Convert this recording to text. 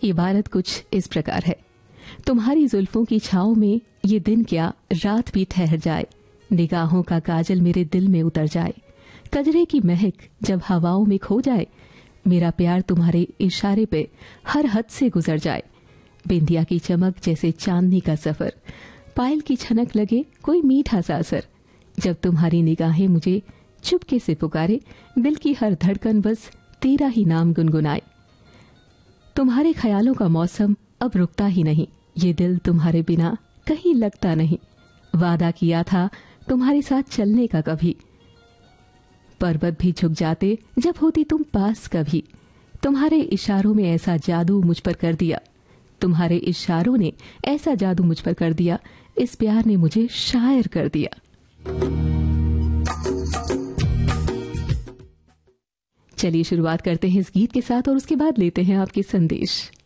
इबारत कुछ इस प्रकार है। तुम्हारी जुल्फों की छाँव में ये दिन क्या रात भी ठहर जाए, निगाहों का काजल मेरे दिल में उतर जाए, कजरे की महक जब हवाओं में खो जाए, मेरा प्यार तुम्हारे इशारे पे हर हद से गुजर जाए, बिंदिया की चमक जैसे चांदनी का सफर, पायल की छनक लगे कोई मीठा सा असर, जब तुम्हारी निगाहें मुझे चुपके से पुकारे, दिल की हर धड़कन बस तेरा ही नाम गुनगुनाए। तुम्हारे ख्यालों का मौसम अब रुकता ही नहीं, ये दिल तुम्हारे बिना कहीं लगता नहीं, वादा किया था तुम्हारे साथ चलने का कभी, पर्वत भी झुक जाते जब होती तुम पास कभी, तुम्हारे इशारों में ऐसा जादू मुझ पर कर दिया, तुम्हारे इशारों ने ऐसा जादू मुझ पर कर दिया, इस प्यार ने मुझे शायर कर दिया। चलिए शुरुआत करते हैं इस गीत के साथ और उसके बाद लेते हैं आपके संदेश।